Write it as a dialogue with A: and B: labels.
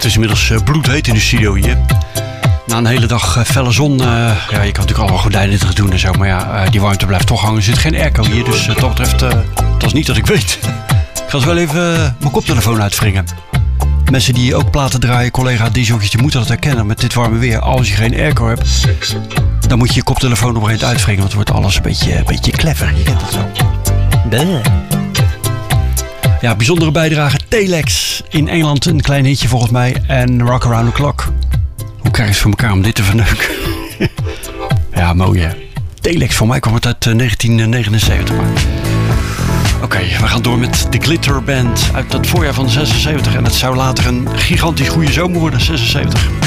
A: is inmiddels bloedheet in de studio hier. Na een hele dag felle zon. Ja, je kan natuurlijk allemaal gordijnen terug doen en zo. Maar ja, die warmte blijft toch hangen. Er zit geen airco hier. Dus wat dat betreft, dat is niet dat ik weet. Ik ga zo wel even mijn koptelefoon uitwringen. Mensen die ook platen draaien, collega DJ's, die moeten dat herkennen met dit warme weer. Als je geen airco hebt, dan moet je je koptelefoon op een gegeven moment uitwringen. Want het wordt alles een beetje clever. Je kent het zo. Bleh. Ja, bijzondere bijdrage. Telex in Engeland, een klein hitje volgens mij. En Rock Around the Clock. Hoe krijg je het voor elkaar om dit te verneuken? Ja, mooi hè. Telex, voor mij kwam het uit 1979. Oké, we gaan door met de Glitter Band uit het voorjaar van 76. En het zou later een gigantisch goede zomer worden, 76.